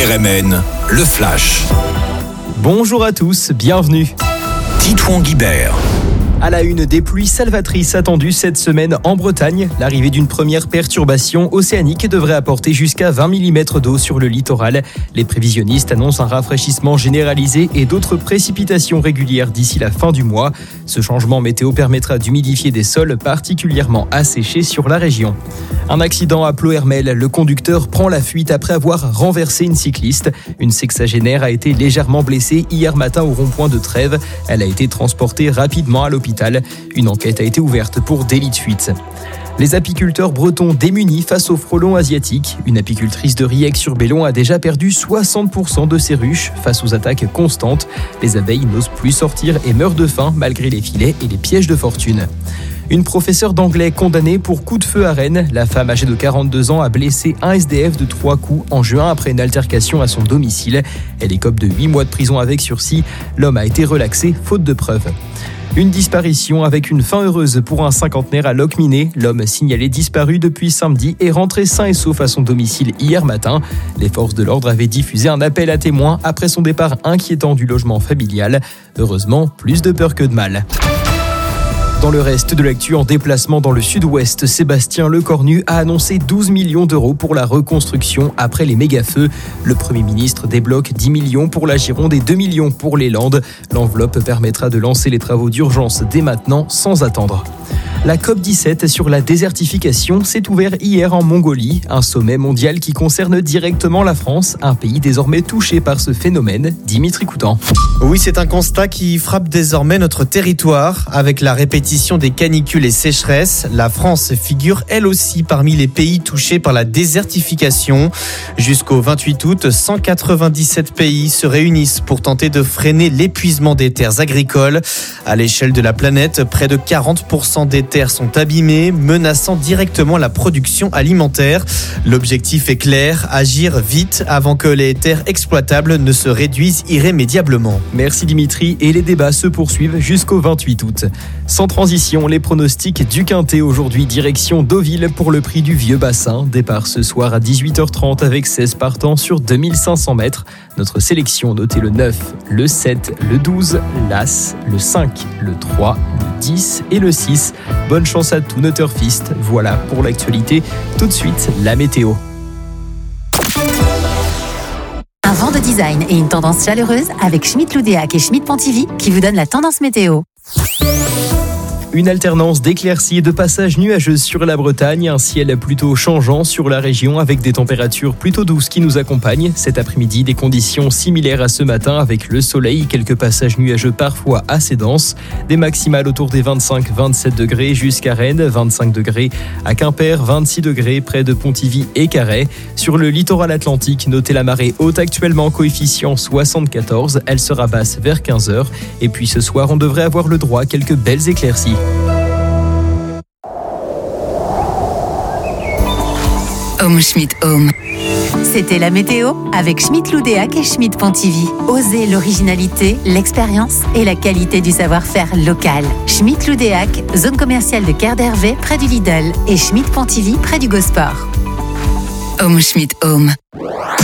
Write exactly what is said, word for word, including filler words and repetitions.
R M N, le Flash. Bonjour à tous, bienvenue. Titouan Guibert. À la une, des pluies salvatrices attendues cette semaine en Bretagne. L'arrivée d'une première perturbation océanique devrait apporter jusqu'à vingt millimètres d'eau sur le littoral. Les prévisionnistes annoncent un rafraîchissement généralisé et d'autres précipitations régulières d'ici la fin du mois. Ce changement météo permettra d'humidifier des sols particulièrement asséchés sur la région. Un accident à Ploërmel. Le conducteur prend la fuite après avoir renversé une cycliste. Une sexagénaire a été légèrement blessée hier matin au rond-point de Trèves. Elle a été transportée rapidement à l'hôpital. Une enquête a été ouverte pour délit de fuite. Les apiculteurs bretons démunis face au frelon asiatique. Une apicultrice de Riec-sur-Bellon a déjà perdu soixante pour cent de ses ruches face aux attaques constantes. Les abeilles n'osent plus sortir et meurent de faim malgré les filets et les pièges de fortune. Une professeure d'anglais condamnée pour coup de feu à Rennes. La femme âgée de quarante-deux ans a blessé un S D F de trois coups en juin après une altercation à son domicile. Elle écope de huit mois de prison avec sursis. L'homme a été relaxé faute de preuves. Une disparition avec une fin heureuse pour un cinquantenaire à Locminé. L'homme signalé disparu depuis samedi est rentré sain et sauf à son domicile hier matin. Les forces de l'ordre avaient diffusé un appel à témoins après son départ inquiétant du logement familial. Heureusement, plus de peur que de mal. Dans le reste de l'actu, en déplacement dans le sud-ouest, Sébastien Lecornu a annoncé douze millions d'euros pour la reconstruction après les méga-feux. Le Premier ministre débloque dix millions pour la Gironde et deux millions pour les Landes. L'enveloppe permettra de lancer les travaux d'urgence dès maintenant, sans attendre. La COP dix-sept sur la désertification s'est ouverte hier en Mongolie, un sommet mondial qui concerne directement la France, un pays désormais touché par ce phénomène. Dimitri Coutan. Oui, c'est un constat qui frappe désormais notre territoire. Avec la répétition des canicules et sécheresses, la France figure elle aussi parmi les pays touchés par la désertification. Jusqu'au vingt-huit août, cent quatre-vingt-dix-sept pays se réunissent pour tenter de freiner l'épuisement des terres agricoles. À l'échelle de la planète, près de quarante pour cent des terres sont abîmées, menaçant directement la production alimentaire. L'objectif est clair, agir vite avant que les terres exploitables ne se réduisent irrémédiablement. Merci Dimitri, et les débats se poursuivent jusqu'au vingt-huit août. Sans transition, les pronostics du Quintet aujourd'hui, direction Deauville pour le prix du Vieux Bassin. Départ ce soir à dix-huit heures trente avec seize partants sur deux mille cinq cents mètres. Notre sélection notez le neuf, le sept, le douze, l'As, le cinq, le trois, le dix et le six. Bonne chance à tous nos turfistes. Voilà pour l'actualité. Tout de suite, la météo. Un vent de design et une tendance chaleureuse avec Schmitt Loudéac et Schmitt Pontivy qui vous donnent la tendance météo. Une alternance d'éclaircies et de passages nuageux sur la Bretagne, un ciel plutôt changeant sur la région avec des températures plutôt douces qui nous accompagnent. Cet après-midi, des conditions similaires à ce matin avec le soleil, quelques passages nuageux parfois assez denses, des maximales autour des vingt-cinq à vingt-sept degrés jusqu'à Rennes, vingt-cinq degrés à Quimper, vingt-six degrés près de Pontivy et Carhaix. Sur le littoral atlantique, notez la marée haute actuellement, coefficient soixante-quatorze, elle sera basse vers quinze heures. Et puis ce soir, on devrait avoir le droit à quelques belles éclaircies. Home Schmitt Home. C'était la météo avec Schmitt Loudéac et Schmitt Pontivy. Osez l'originalité, l'expérience et la qualité du savoir-faire local. Schmitt Loudéac, zone commerciale de Quai d'Hervé près du Lidl et Schmitt Pontivy près du Gosport. Home Schmitt Home.